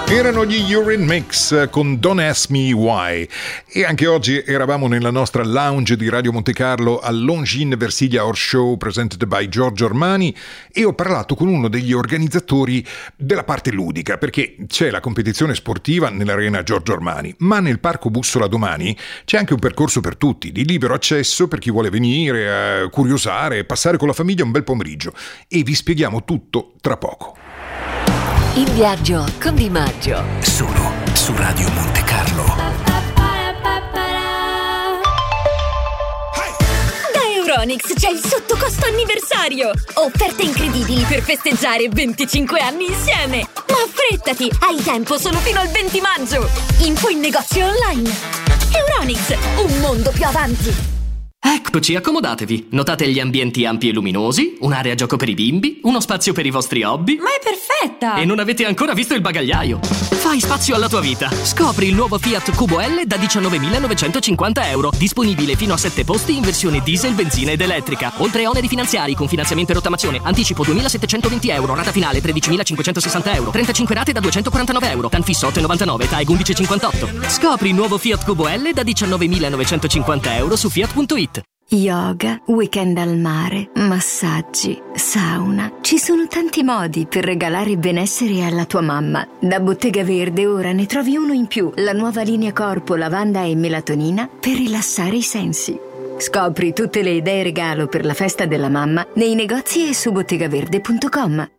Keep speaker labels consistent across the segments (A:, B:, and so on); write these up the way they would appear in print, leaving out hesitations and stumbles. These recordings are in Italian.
A: Erano gli Urine Mix con Don't Ask Me Why, e anche oggi eravamo nella nostra lounge di Radio Monte Carlo al Longines Versilia Horse Show presented by Giorgio Armani, e ho parlato con uno degli organizzatori della parte ludica, perché c'è la competizione sportiva nell'arena Giorgio Armani, ma nel Parco Bussola domani c'è anche un percorso per tutti, di libero accesso per chi vuole venire a curiosare e passare con la famiglia un bel pomeriggio, e vi spieghiamo tutto tra poco.
B: In viaggio con Di Maggio,
C: solo su Radio Monte Carlo.
D: Da Euronics c'è il sottocosto anniversario! Offerte incredibili per festeggiare 25 anni insieme! Ma affrettati, hai tempo solo fino al 20 maggio! Info in negozio online. Euronics, un mondo più avanti!
E: Eccoci, accomodatevi. Notate gli ambienti ampi e luminosi, un'area gioco per i bimbi, uno spazio per i vostri hobby.
D: Ma è perfetta!
E: E non avete ancora visto il bagagliaio. Fai spazio alla tua vita. Scopri il nuovo Fiat Cubo L da 19.950 euro. Disponibile fino a 7 posti in versione diesel, benzina ed elettrica. Oltre a oneri finanziari con finanziamento e rottamazione. Anticipo 2.720 euro. Rata finale 13.560 euro. 35 rate da 249 euro. TAN fisso 8,99. TAEG 11,58. Scopri il nuovo Fiat Cubo L da 19.950 euro su Fiat.it.
F: Yoga, weekend al mare, massaggi, sauna. Ci sono tanti modi per regalare benessere alla tua mamma. Da Bottega Verde ora ne trovi uno in più, la nuova linea corpo, lavanda e melatonina per rilassare i sensi. Scopri tutte le idee regalo per la festa della mamma nei negozi e su bottegaverde.com.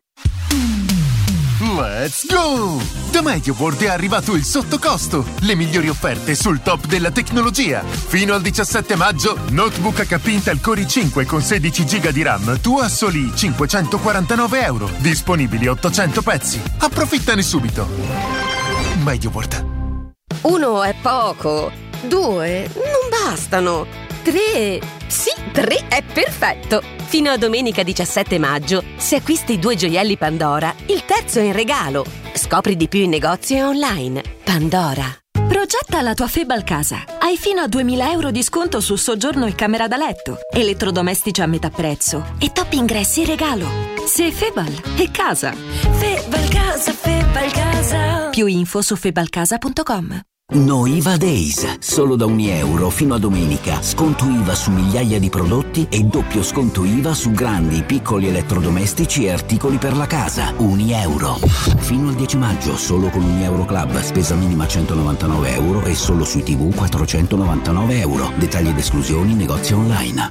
G: Let's go! Da MediaWorld è arrivato il sottocosto, le migliori offerte sul top della tecnologia. Fino al 17 maggio, notebook HP Intel Core i5 con 16 GB di RAM, tu a soli 549 euro. Disponibili 800 pezzi. Approfittane subito. MediaWorld.
H: 1 è poco, 2 non bastano, 3, sì, 3 è perfetto. Fino a domenica 17 maggio, se acquisti 2 gioielli Pandora, il terzo è in regalo. Scopri di più in negozio e online. Pandora.
I: Progetta la tua Febal casa. Hai fino a 2.000 euro di sconto su soggiorno e camera da letto, elettrodomestici a metà prezzo e top ingressi in regalo. Se Febal è casa.
D: Febal casa, Febal casa.
I: Più info su febalcasa.com.
C: Noiva Days, solo da €1 fino a domenica. Sconto IVA su migliaia di prodotti e doppio sconto IVA su grandi, piccoli elettrodomestici e articoli per la casa. €1. Fino al 10 maggio, solo con €1 Club. Spesa minima 199 euro e solo sui TV 499 euro. Dettagli ed esclusioni, negozio online.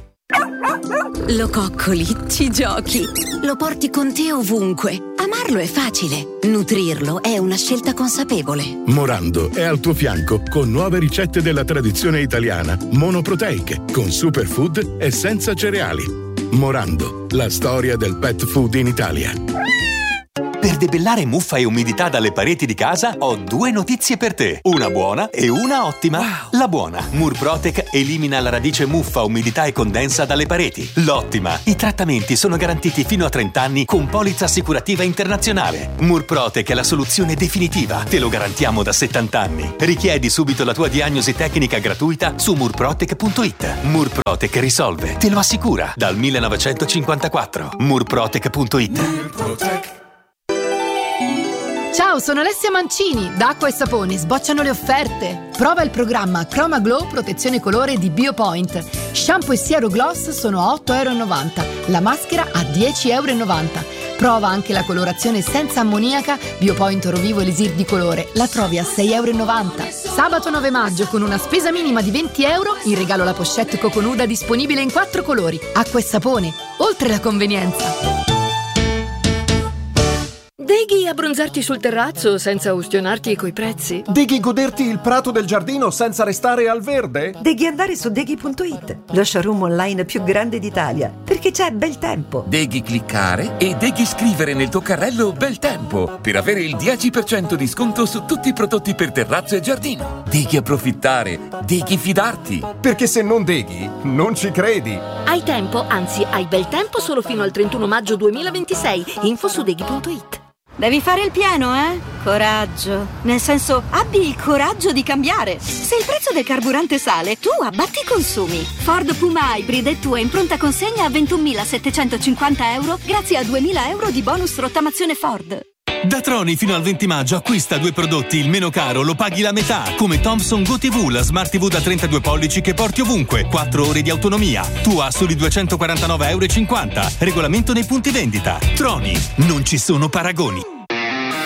H: Lo coccoli, ci giochi, lo porti con te ovunque. Amarlo è facile, nutrirlo è una scelta consapevole.
J: Morando è al tuo fianco con nuove ricette della tradizione italiana, monoproteiche, con superfood e senza cereali. Morando, la storia del pet food in Italia.
K: Per debellare muffa e umidità dalle pareti di casa ho 2 notizie per te, una buona e una ottima. Wow. La buona, Murprotec elimina la radice muffa, umidità e condensa dalle pareti. L'ottima, i trattamenti sono garantiti fino a 30 anni con polizza assicurativa internazionale. Murprotec è la soluzione definitiva, te lo garantiamo da 70 anni. Richiedi subito la tua diagnosi tecnica gratuita su murprotec.it. Murprotec risolve, te lo assicura, dal 1954. Murprotec.it.
L: Murprotec. Ciao, sono Alessia Mancini. Da Acqua e Sapone sbocciano le offerte. Prova il programma Chroma Glow Protezione Colore di Biopoint. Shampoo e siero gloss sono a €8,90. La maschera a €10,90. Prova anche la colorazione senza ammoniaca Biopoint Rovivo Elisir di colore. La trovi a €6,90. Sabato 9 maggio, con una spesa minima di €20, in regalo la pochette coconuda disponibile in 4 colori. Acqua e Sapone, oltre la convenienza. Deghi abbronzarti sul terrazzo senza ustionarti coi prezzi?
M: Deghi goderti il prato del giardino senza restare al verde?
N: Deghi andare su Deghi.it, lo showroom online più grande d'Italia, perché c'è bel tempo.
O: Deghi cliccare e Deghi scrivere nel tuo carrello bel tempo per avere il 10% di sconto su tutti i prodotti per terrazzo e giardino. Deghi approfittare, Deghi fidarti.
M: Perché se non Deghi, non ci credi.
L: Hai tempo, anzi hai bel tempo solo fino al 31 maggio 2026. Info su Deghi.it.
P: Devi fare il pieno, eh? Coraggio. Nel senso, abbi il coraggio di cambiare. Se il prezzo del carburante sale, tu abbatti i consumi. Ford Puma Hybrid è tua in pronta consegna a €21.750 grazie a €2.000 di bonus rottamazione Ford.
Q: Da Troni fino al 20 maggio acquista 2 prodotti, il meno caro lo paghi la metà, come Thomson Go TV, la Smart TV da 32 pollici che porti ovunque, 4 ore di autonomia. Tu a soli 249,50 €. Regolamento nei punti vendita. Troni, non ci sono paragoni.